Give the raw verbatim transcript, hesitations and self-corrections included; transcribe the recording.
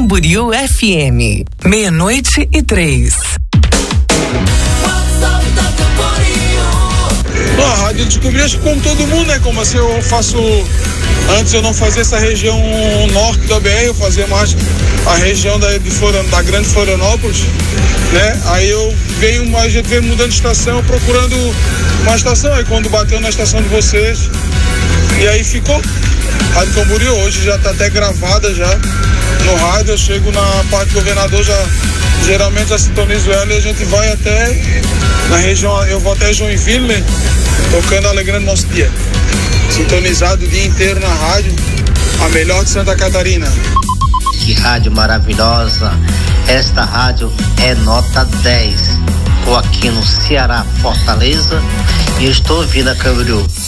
Camboriú F M, meia-noite e três. A rádio eu descobri, acho que como todo mundo, né? Como assim, eu faço. Antes eu não fazia essa região norte da B R, eu fazia mais a região da, de Florian, da Grande Florianópolis, né? Aí eu venho, a gente veio mudando de estação, procurando uma estação. Aí quando bateu na estação de vocês, e aí ficou. Rádio Camboriú hoje já tá até gravada já no rádio. Eu chego na parte do governador, já geralmente já sintonizo ela e a gente vai até na região, eu vou até Joinville, né? Tocando, alegrando nosso dia. Sintonizado o dia inteiro na rádio, a melhor de Santa Catarina. Que rádio maravilhosa. Esta rádio é nota dez. Estou aqui no Ceará, Fortaleza, e estou ouvindo a Camboriú.